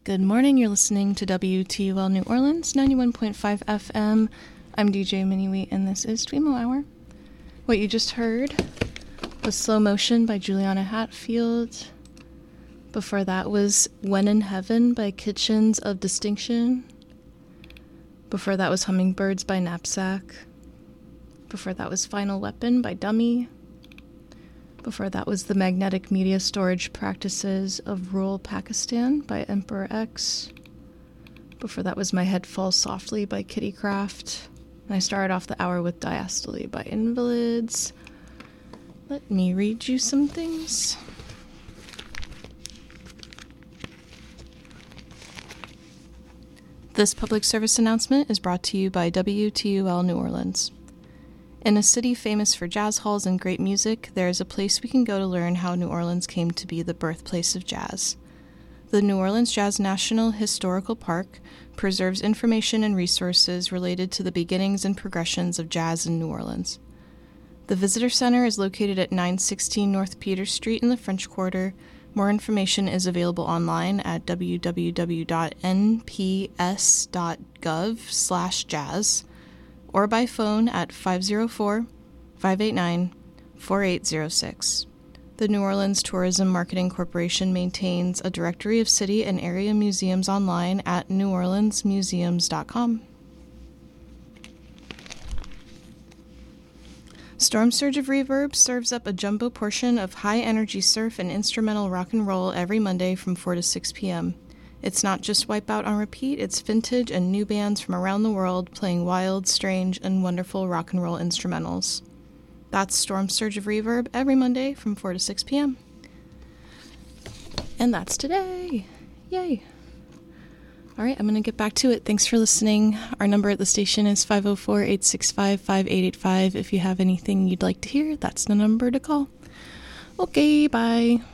Good morning, you're listening to WTUL New Orleans, 91.5 FM. I'm DJ Miniwheat, and this is Twemo Hour. What you just heard was Slow Motion by Juliana Hatfield. Before that was When in Heaven by Kitchens of Distinction. Before that was Hummingbirds by Knapsack. Before that was Final Weapon by Dummy. Before that was The Magnetic Media Storage Practices of Rural Pakistan by Emperor X. Before that was My Head Falls Softly by Kittycraft. And I started off the hour with Diastole by Invalids. Let me read you some things. This public service announcement is brought to you by WTUL New Orleans. In a city famous for jazz halls and great music, there is a place we can go to learn how New Orleans came to be the birthplace of jazz. The New Orleans Jazz National Historical Park preserves information and resources related to the beginnings and progressions of jazz in New Orleans. The Visitor Center is located at 916 North Peters Street in the French Quarter. More information is available online at www.nps.gov/jazz or by phone at 504-589-4806. The New Orleans Tourism Marketing Corporation maintains a directory of city and area museums online at neworleansmuseums.com. Storm Surge of Reverb serves up a jumbo portion of high-energy surf and instrumental rock and roll every Monday from 4 to 6 p.m. It's not just Wipeout on repeat, it's vintage and new bands from around the world playing wild, strange, and wonderful rock and roll instrumentals. That's Storm Surge of Reverb every Monday from 4 to 6 p.m. And that's today. Yay. All right, I'm going to get back to it. Thanks for listening. Our number at the station is 504-865-5885. If you have anything you'd like to hear, that's the number to call. Okay, bye.